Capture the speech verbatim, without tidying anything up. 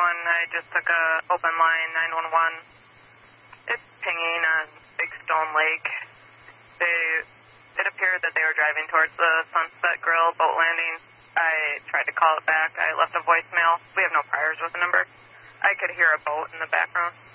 one. I just took a open line nine one one. It's pinging on Big Stone Lake. They, it appeared that they were driving towards the Sunset Grill boat landing. I tried to call it back. I left a voicemail. We have no priors with the number. I could hear a boat in the background.